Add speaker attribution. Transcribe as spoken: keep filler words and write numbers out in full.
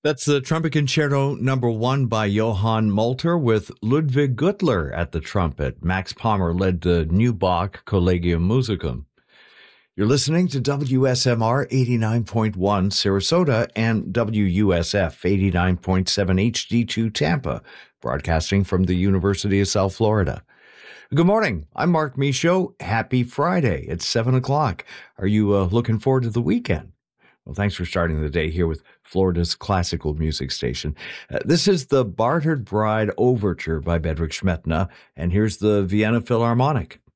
Speaker 1: That's the Trumpet Concerto number one by Johann Molter with Ludwig Gutler at the trumpet. Max Palmer led the New Bach Collegium Musicum. You're listening to W S M R eighty-nine point one Sarasota and W U S F eighty-nine point seven H D two Tampa, broadcasting from the University of South Florida. Good morning. I'm Mark Michaud. Happy Friday. It's seven o'clock. Are you uh, looking forward to the weekend? Well, thanks for starting the day here with Florida's classical music station. Uh, this is the Bartered Bride Overture by Bedřich Šmetna, and here's the Vienna Philharmonic.